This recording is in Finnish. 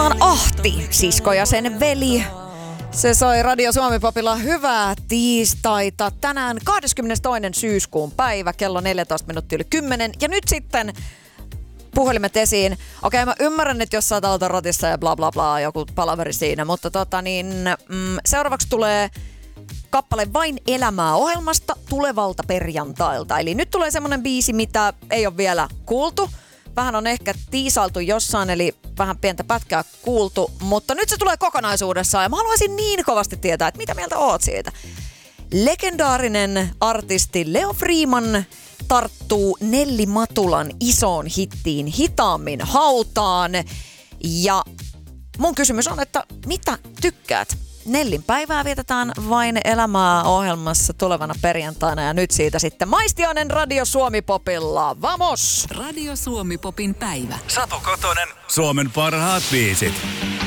Ahti, sisko ja sen veli. Se soi Radio Suomi-popilla hyvää tiistaita. Tänään 22. syyskuun päivä, kello 14 minuuttia yli 10. Ja nyt sitten puhelimet esiin. Okei, mä ymmärrän, että jos sä oot autoratissa ja bla bla bla, joku palaveri siinä. Mutta seuraavaksi tulee kappale Vain elämää -ohjelmasta tulevalta perjantailta. Eli nyt tulee semmonen biisi, mitä ei ole vielä kuultu. Vähän on ehkä tiisailtu jossain, eli vähän pientä pätkää kuultu, mutta nyt se tulee kokonaisuudessaan ja mä haluaisin niin kovasti tietää, että mitä mieltä oot siitä. Legendaarinen artisti Leo Freeman tarttuu Nelli Matulan isoon hittiin Hitaammin hautaan. Ja mun kysymys on, että mitä tykkäät? Nellin päivää vietetään Vain elämää -ohjelmassa tulevana perjantaina ja nyt siitä sitten Maistiainen Radio Suomi-popilla. Vamos! Radio Suomi-popin päivä. Satu Kotonen, Suomen parhaat biisit.